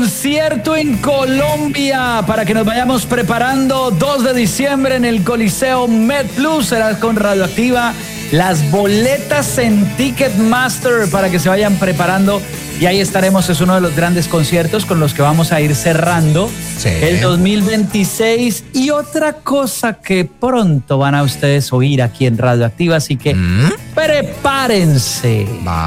Concierto en Colombia para que nos vayamos preparando. 2 de diciembre en el Coliseo MedPlus. Será con Radioactiva. Las boletas en Ticketmaster para que se vayan preparando. Y ahí estaremos. Es uno de los grandes conciertos con los que vamos a ir cerrando el 2026. Y otra cosa que pronto van a ustedes oír aquí en Radioactiva. Así que prepárense.